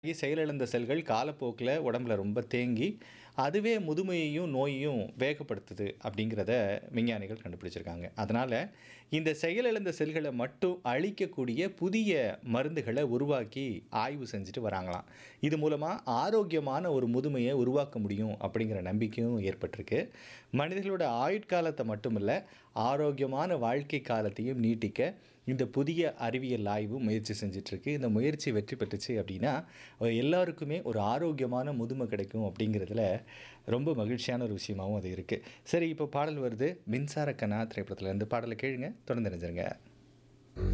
செயலிழந்த செல்கள் காலப்போக்குல உடம்புல ரொம்ப தேங்கி, அதுவே முதுமையையும், நோயையும் வேகப்படுத்துது அப்படிங்கிறத விஞ்ஞானிகள் கண்டுபிடிச்சிருக்காங்க. அதனால இந்த செயலிழந்த செல்கள மட்டும் அழிக்கக்கூடிய புதிய மருந்துகள உருவாக்கி ஆய்வு செஞ்சுட்டு வராங்களாம். இது மூலமா ஆரோக்கியமான ஒரு முதுமைய உருவாக்க முடியும் அப்படிங்கிற நம்பிக்கையும் ஏற்பட்டிருக்கு. மனிதர்களோட ஆயுட்காலத்த மட்டுமில்ல, ஆரோக்கியமான வாழ்க்கை காலத்தையும் நீட்டிக்க இந்த புதிய அறிவியல் ஆய்வு முயற்சி செஞ்சுட்ருக்கு. இந்த முயற்சி வெற்றி பெற்றுச்சு அப்படின்னா, எல்லாருக்குமே ஒரு ஆரோக்கியமான முதுமை கிடைக்கும் அப்படிங்கிறதுல ரொம்ப மகிழ்ச்சியான ஒரு விஷயமாவும் அது இருக்கு. சரி, இப்போ பாடல் வருது. மின்சார கண்ணா திரைப்படத்திலேருந்து பாடல கேளுங்க. தொடர்ந்து இணைஞ்சிருங்க.